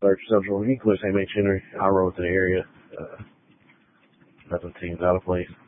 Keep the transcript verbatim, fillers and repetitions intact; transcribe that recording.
search Central. You can click Saint Mitch Henry. I wrote the area. Uh, nothing seems out of place.